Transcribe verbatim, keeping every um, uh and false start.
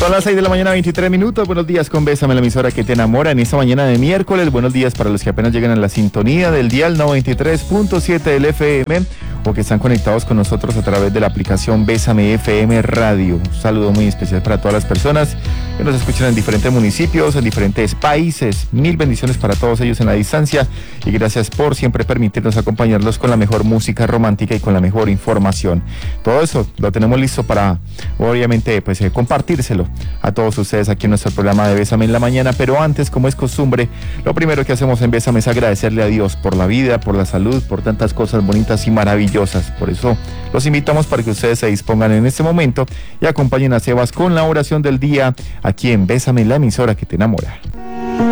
Son las seis de la mañana, veintitrés minutos. Buenos días con Bésame, la emisora que te enamora en esta mañana de miércoles. Buenos días para los que apenas llegan a la sintonía del dial noventa y tres punto siete del F M o que están conectados con nosotros a través de la aplicación Bésame F M Radio. Un saludo muy especial para todas las personas que nos escuchan en diferentes municipios, en diferentes países. Mil bendiciones para todos ellos en la distancia y gracias por siempre permitirnos acompañarlos con la mejor música romántica y con la mejor información. Todo eso lo tenemos listo para, obviamente, pues eh, compartírselo a todos ustedes aquí en nuestro programa de Bésame en la mañana, pero antes, como es costumbre, lo primero que hacemos en Bésame es agradecerle a Dios por la vida, por la salud, por tantas cosas bonitas y maravillosas. Por eso los invitamos para que ustedes se dispongan en este momento y acompañen a Sebas con la oración del día aquí en Bésame, la emisora que te enamora.